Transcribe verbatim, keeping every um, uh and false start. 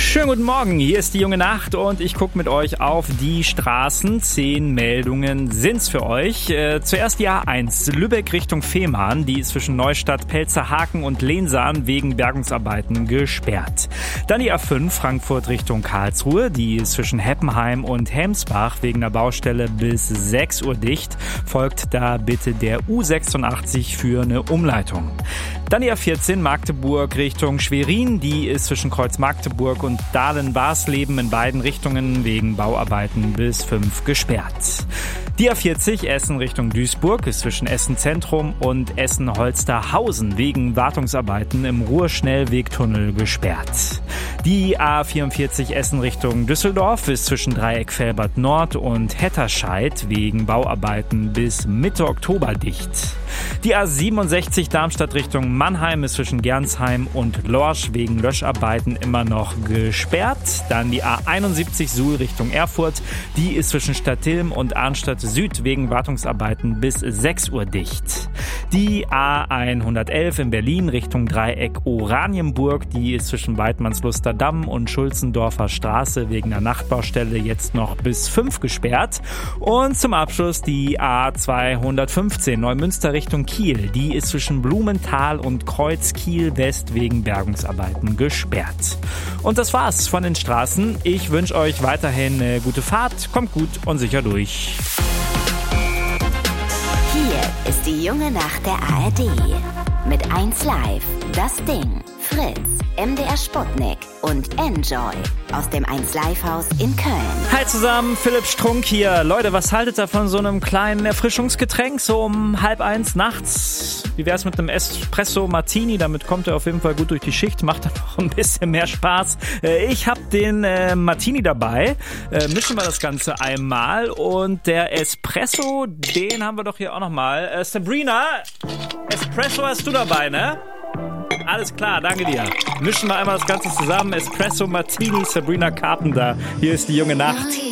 Schönen guten Morgen, hier ist die junge Nacht und ich gucke mit euch auf die Straßen. Zehn Meldungen sind's für euch. Äh, zuerst die A eins, Lübeck Richtung Fehmarn. Die ist zwischen Neustadt, Pelzerhaken und Lehnsaan wegen Bergungsarbeiten gesperrt. Dann die A fünf, Frankfurt Richtung Karlsruhe. Die ist zwischen Heppenheim und Hemsbach wegen der Baustelle bis sechs Uhr dicht. Folgt da bitte der U sechsundachtzig für eine Umleitung. Dann die A vierzehn, Magdeburg Richtung Schwerin. Die ist zwischen Kreuz Magdeburg und Dahlen-Barsleben in beiden Richtungen wegen Bauarbeiten bis fünf gesperrt. Die A vierzig, Essen Richtung Duisburg, ist zwischen Essen Zentrum und Essen Holsterhausen wegen Wartungsarbeiten im Ruhrschnellwegtunnel gesperrt. Die A vierundvierzig, Essen Richtung Düsseldorf, ist zwischen Dreieck Velbert Nord und Hetterscheid wegen Bauarbeiten bis Mitte Oktober dicht. Die A siebenundsechzig, Darmstadt Richtung Mannheim, ist zwischen Gernsheim und Lorsch wegen Löscharbeiten immer noch gesperrt. Dann die A einundsiebzig, Suhl Richtung Erfurt, die ist zwischen Stadtilm und Arnstadt Süd wegen Wartungsarbeiten bis sechs Uhr dicht. Die A hundertelf in Berlin Richtung Dreieck Oranienburg, die ist zwischen Weidmannsluster Damm und Schulzendorfer Straße wegen der Nachtbaustelle jetzt noch bis fünf gesperrt. Und zum Abschluss die A zweihundertfünfzehn Neumünster Richtung Kiel, die ist zwischen Blumenthal und Kreuz Kiel West wegen Bergungsarbeiten gesperrt. Und das war's von den Straßen. Ich wünsche euch weiterhin eine gute Fahrt, kommt gut und sicher durch. Hier ist die junge Nacht der A R D. Mit eins Live, das Ding, Fritz, M D R Sputnik und Enjoy aus dem eins Live Haus in Köln. Hi zusammen, Philipp Strunk hier. Leute, was haltet ihr von so einem kleinen Erfrischungsgetränk so um halb eins nachts? Wie wär's mit einem Espresso Martini? Damit kommt ihr auf jeden Fall gut durch die Schicht, macht dann noch ein bisschen mehr Spaß. Ich habe den äh, Martini dabei. Äh, mischen wir das Ganze einmal und der Espresso, den haben wir doch hier auch nochmal. Äh, Sabrina, Espresso hast du dabei, ne? Alles klar, danke dir. Mischen wir einmal das Ganze zusammen. Espresso Martini, Sabrina Carpenter. Hier ist die junge Nacht.